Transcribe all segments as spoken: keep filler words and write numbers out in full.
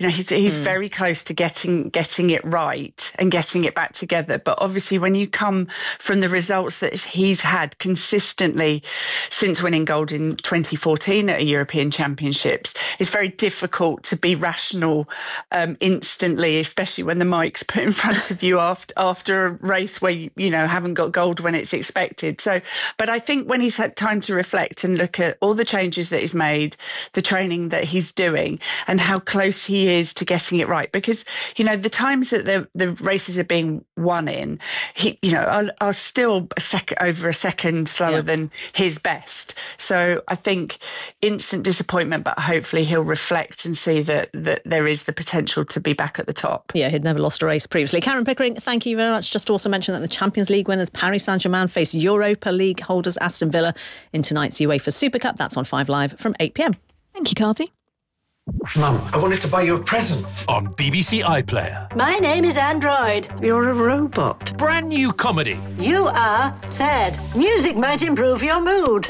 You know, he's he's Mm. very close to getting getting it right and getting it back together. But obviously, when you come from the results that he's had consistently since winning gold in twenty fourteen at a European Championships, it's very difficult to be rational um, instantly, especially when the mic's put in front of you after after a race where you, you know haven't got gold when it's expected. So, but I think when he's had time to reflect and look at all the changes that he's made, the training that he's doing, and how close he is to getting it right, because you know the times that the the races are being won in, he you know are, are still a second over a second slower Yeah. than his best. So I think instant disappointment, but hopefully he'll reflect and see that that there is the potential to be back at the top. Yeah, he'd never lost a race previously. Karen Pickering, thank you very much. Just to also mention that the Champions League winners Paris Saint-Germain face Europa League holders Aston Villa in tonight's UEFA Super Cup. That's on five Live from eight p m. Thank you, Carthy. Mum, I wanted to buy you a present. On B B C iPlayer. My name is Android. You're a robot. Brand new comedy. You are sad. Music might improve your mood.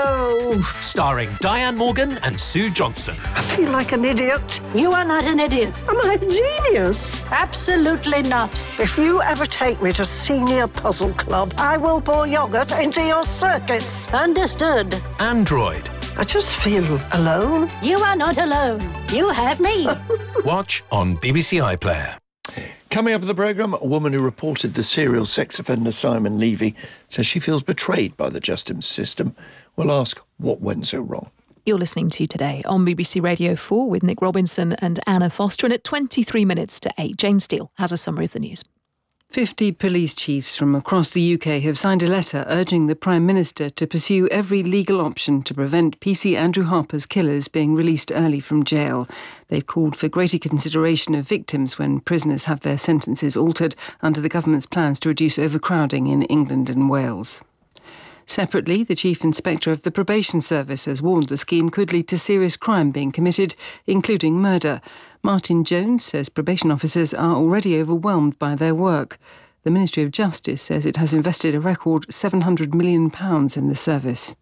No. Starring Diane Morgan and Sue Johnston. I feel like an idiot. You are not an idiot. Am I a genius? Absolutely not. If you ever take me to Senior Puzzle Club, I will pour yogurt into your circuits. Understood. Android. I just feel alone. You are not alone. You have me. Watch on B B C iPlayer. Coming up in the programme, a woman who reported the serial sex offender Simon Levy says she feels betrayed by the justice system. We'll ask what went so wrong. You're listening to Today on B B C Radio four with Nick Robinson and Anna Foster. And at twenty-three minutes to eight, Jane Steele has a summary of the news. fifty police chiefs from across the U K have signed a letter urging the Prime Minister to pursue every legal option to prevent P C Andrew Harper's killers being released early from jail. They've called for greater consideration of victims when prisoners have their sentences altered under the government's plans to reduce overcrowding in England and Wales. Separately, the Chief Inspector of the Probation Service has warned the scheme could lead to serious crime being committed, including murder. Martin Jones says probation officers are already overwhelmed by their work. The Ministry of Justice says it has invested a record seven hundred million pounds in the service.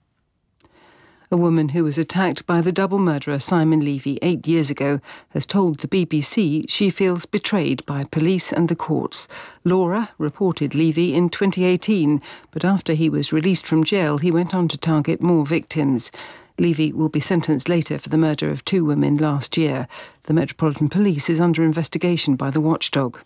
A woman who was attacked by the double murderer Simon Levy eight years ago has told the B B C she feels betrayed by police and the courts. Laura reported Levy in twenty eighteen, but after he was released from jail, he went on to target more victims. Levy will be sentenced later for the murder of two women last year. The Metropolitan Police is under investigation by the watchdog.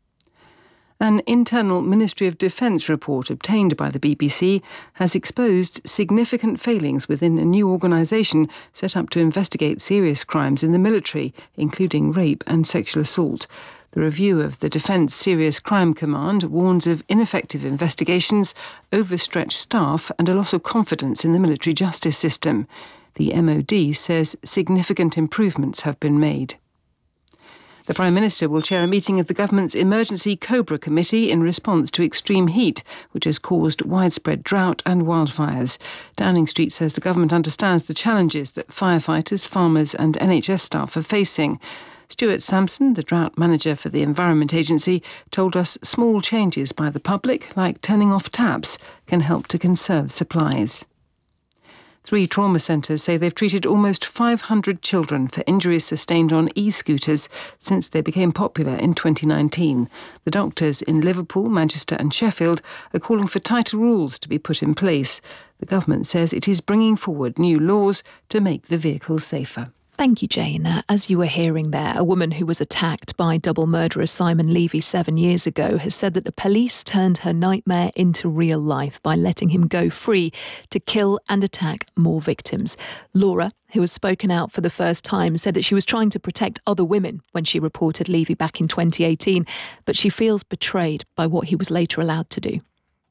An internal Ministry of Defence report obtained by the B B C has exposed significant failings within a new organisation set up to investigate serious crimes in the military, including rape and sexual assault. The review of the Defence Serious Crime Command warns of ineffective investigations, overstretched staff and a loss of confidence in the military justice system. The M O D says significant improvements have been made. The Prime Minister will chair a meeting of the government's Emergency Cobra Committee in response to extreme heat, which has caused widespread drought and wildfires. Downing Street says the government understands the challenges that firefighters, farmers and N H S staff are facing. Stuart Sampson, the drought manager for the Environment Agency, told us small changes by the public, like turning off taps, can help to conserve supplies. Three trauma centres say they've treated almost five hundred children for injuries sustained on e-scooters since they became popular in twenty nineteen. The doctors in Liverpool, Manchester and Sheffield are calling for tighter rules to be put in place. The government says it is bringing forward new laws to make the vehicles safer. Thank you, Jane. Uh, as you were hearing there, a woman who was attacked by double murderer Simon Levy seven years ago has said that the police turned her nightmare into real life by letting him go free to kill and attack more victims. Laura, who has spoken out for the first time, said that she was trying to protect other women when she reported Levy back in twenty eighteen, but she feels betrayed by what he was later allowed to do.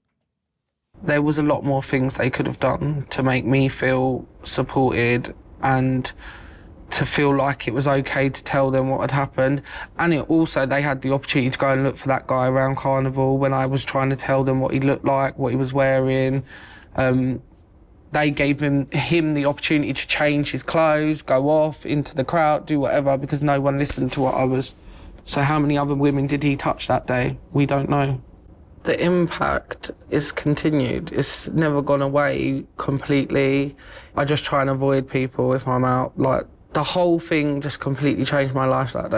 There was a lot more things they could have done to make me feel supported and to feel like it was okay to tell them what had happened. And it also, they had the opportunity to go and look for that guy around Carnival when I was trying to tell them what he looked like, what he was wearing. Um, they gave him, him the opportunity to change his clothes, go off into the crowd, do whatever, because no one listened to what I was. So how many other women did he touch that day? We don't know. The impact is continued. It's never gone away completely. I just try and avoid people if I'm out. Like, the whole thing just completely changed my life that day.